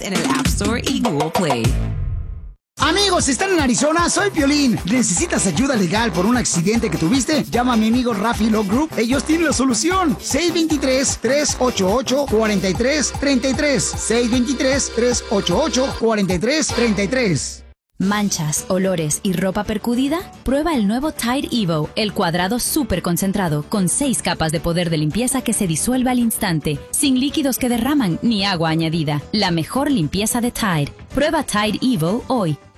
en el App Store y Google Play. Amigos, ¿están en Arizona? Soy Piolín. ¿Necesitas ayuda legal por un accidente que tuviste? Llama a mi amigo Rafi Law Group. Ellos tienen la solución. 623-388-4333. 623-388-4333. ¿Manchas, olores y ropa percudida? Prueba el nuevo Tide Evo, el cuadrado súper concentrado, con 6 capas de poder de limpieza que se disuelve al instante, sin líquidos que derraman ni agua añadida. La mejor limpieza de Tide. Prueba Tide Evo hoy.